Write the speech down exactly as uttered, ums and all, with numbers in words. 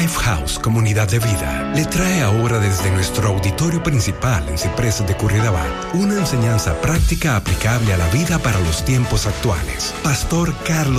Lifehouse Comunidad de Vida le trae ahora desde nuestro auditorio principal en Ciprés de Curridabat una enseñanza práctica aplicable a la vida para los tiempos actuales. Pastor Carlos